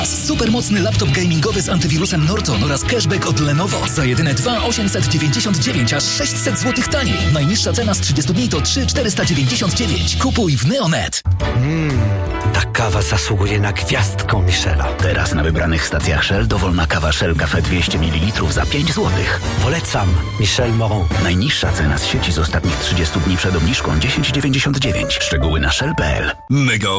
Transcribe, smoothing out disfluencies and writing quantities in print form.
Supermocny laptop gamingowy z antywirusem Norton oraz cashback od Lenovo. Za jedyne 2,899, aż 600 zł taniej. Najniższa cena z 30 dni to 3,499. Kupuj w Neonet. Ta kawa zasługuje na gwiazdkę Michela. Teraz na wybranych stacjach Shell dowolna kawa Shell Cafe 200 ml za 5 zł. Polecam Michel Moron. Najniższa cena z sieci z ostatnich 30 dni przed obniżką 10,99. Szczegóły na shell.pl. Mega